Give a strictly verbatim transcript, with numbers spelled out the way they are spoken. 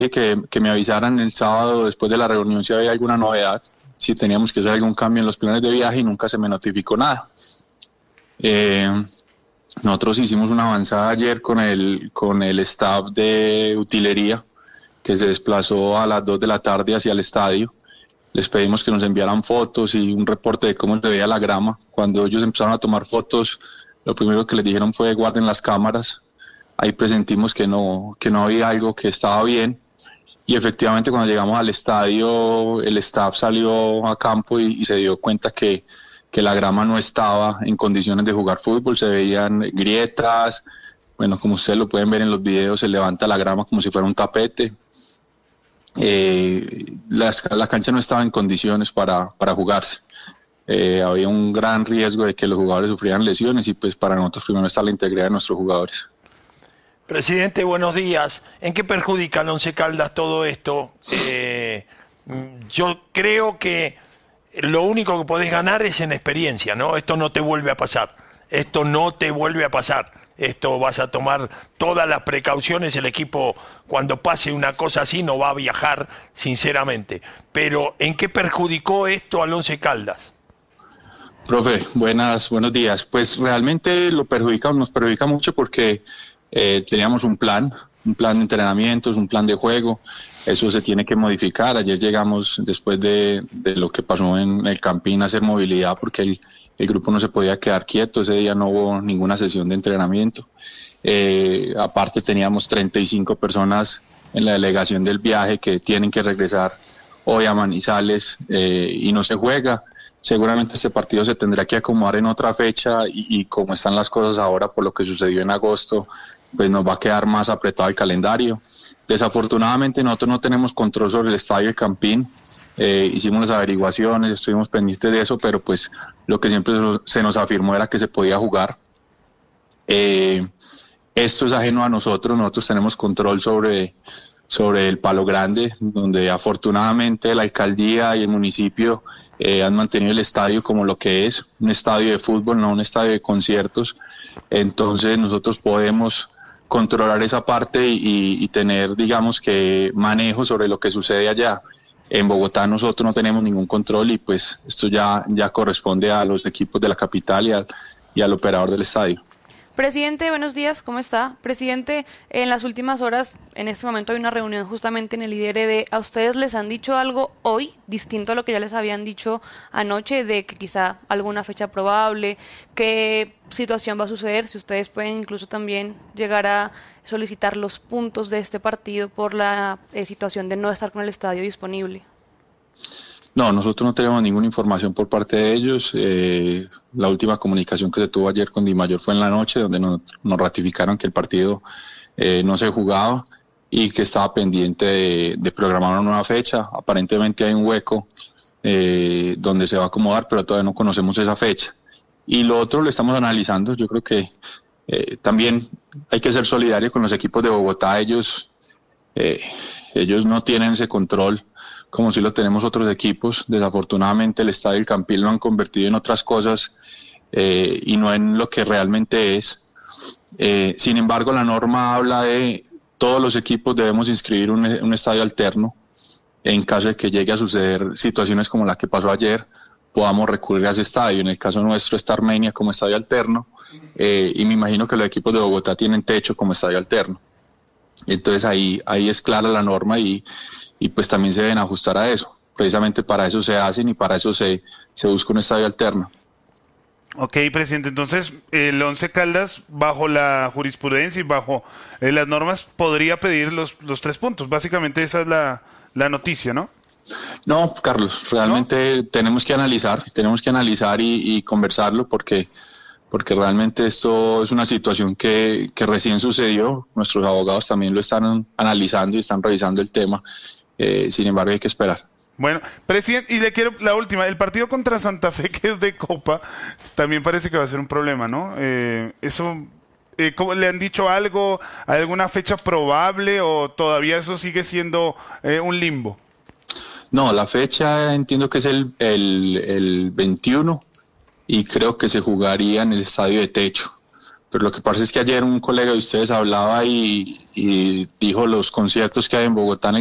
que, que me avisaran el sábado después de la reunión si había alguna novedad, si teníamos que hacer algún cambio en los planes de viaje, y nunca se me notificó nada. Eh, nosotros hicimos una avanzada ayer con el, con el staff de utilería, que se desplazó a las dos de la tarde hacia el estadio. Les pedimos que nos enviaran fotos y un reporte de cómo se veía la grama. Cuando ellos empezaron a tomar fotos, lo primero que les dijeron fue guarden las cámaras. Ahí presentimos que no, que no había algo, que estaba bien. Y efectivamente cuando llegamos al estadio, el staff salió a campo y, y se dio cuenta que, que la grama no estaba en condiciones de jugar fútbol. Se veían grietas, bueno, como ustedes lo pueden ver en los videos, se levanta la grama como si fuera un tapete. Eh, la, la cancha no estaba en condiciones para, para jugarse. Eh, había un gran riesgo de que los jugadores sufrieran lesiones, y pues para nosotros primero está la integridad de nuestros jugadores. Presidente, buenos días. ¿En qué perjudica al Once Caldas todo esto? Eh, yo creo que lo único que podés ganar es en experiencia, ¿no? Esto no te vuelve a pasar. Esto no te vuelve a pasar. Esto vas a tomar todas las precauciones. El equipo, cuando pase una cosa así, no va a viajar, sinceramente. Pero, ¿en qué perjudicó esto al Once Caldas? Profe, buenas, buenos días. Pues realmente lo perjudica, nos perjudica mucho porque eh, teníamos un plan, un plan de entrenamientos, un plan de juego. Eso se tiene que modificar. Ayer llegamos, después de, de lo que pasó en el Campín, a hacer movilidad porque el, el grupo no se podía quedar quieto. Ese día no hubo ninguna sesión de entrenamiento. Eh, aparte teníamos treinta y cinco personas en la delegación del viaje que tienen que regresar hoy a Manizales eh, y no se juega. Seguramente este partido se tendrá que acomodar en otra fecha y, y como están las cosas ahora por lo que sucedió en agosto, pues nos va a quedar más apretado el calendario. Desafortunadamente nosotros no tenemos control sobre el estadio El Campín. Eh, hicimos las averiguaciones, estuvimos pendientes de eso, pero pues lo que siempre se nos afirmó era que se podía jugar. Eh, esto es ajeno a nosotros. Nosotros tenemos control sobre, sobre el Palo Grande, donde afortunadamente la alcaldía y el municipio eh, han mantenido el estadio como lo que es, un estadio de fútbol, no un estadio de conciertos. Entonces nosotros podemos controlar esa parte y, y tener, digamos, que manejo sobre lo que sucede allá. En Bogotá nosotros no tenemos ningún control y pues esto ya, ya corresponde a los equipos de la capital y al, y al operador del estadio. Presidente, buenos días, ¿cómo está? Presidente, en las últimas horas, en este momento hay una reunión justamente en el I D R D. ¿A ustedes les han dicho algo hoy, distinto a lo que ya les habían dicho anoche, de que quizá alguna fecha probable, qué situación va a suceder? Si ustedes pueden incluso también llegar a solicitar los puntos de este partido por la eh, situación de no estar con el estadio disponible. No, nosotros no tenemos ninguna información por parte de ellos. Eh, la última comunicación que se tuvo ayer con Dimayor fue en la noche, donde nos, nos ratificaron que el partido eh, no se jugaba y que estaba pendiente de, de programar una nueva fecha. Aparentemente hay un hueco eh, donde se va a acomodar, pero todavía no conocemos esa fecha. Y lo otro lo estamos analizando. Yo creo que eh, también hay que ser solidario con los equipos de Bogotá. Ellos, eh, ellos no tienen ese control como si lo tenemos otros equipos. Desafortunadamente el estadio El Campín lo han convertido en otras cosas eh, y no en lo que realmente es. Eh, sin embargo, la norma habla de todos los equipos debemos inscribir un, un estadio alterno. En caso de que llegue a suceder situaciones como la que pasó ayer, podamos recurrir a ese estadio. En el caso nuestro está Armenia como estadio alterno eh, y me imagino que los equipos de Bogotá tienen Techo como estadio alterno. Entonces ahí, ahí es clara la norma y y pues también se deben ajustar a eso. Precisamente para eso se hacen y para eso se, se busca un estadio alterno. Ok, presidente, entonces el Once Caldas, bajo la jurisprudencia y bajo eh, las normas, podría pedir los, los tres puntos. Básicamente esa es la, la noticia, ¿no? No, Carlos, realmente ¿no? tenemos que analizar, tenemos que analizar y, y conversarlo porque, porque realmente esto es una situación que, que recién sucedió. Nuestros abogados también lo están analizando y están revisando el tema. Eh, sin embargo, hay que esperar. Bueno, presidente, y le quiero la última. El partido contra Santa Fe, que es de Copa, también parece que va a ser un problema, ¿no? Eh, eso, eh, ¿cómo, ¿le han dicho algo, alguna fecha probable o todavía eso sigue siendo eh, un limbo? No, la fecha entiendo que es el, el, el veintiuno y creo que se jugaría en el estadio de Techo. pero lo que pasa es que ayer un colega de ustedes hablaba y, y dijo los conciertos que hay en Bogotá en el